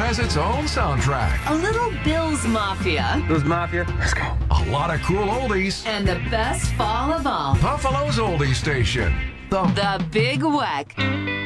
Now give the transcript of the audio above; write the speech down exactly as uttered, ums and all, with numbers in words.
has its own soundtrack. A little Bill's Mafia. Bill's Mafia. Let's go. A lot of cool oldies. And the best fall of all. Buffalo's oldie station. The The Big Weck.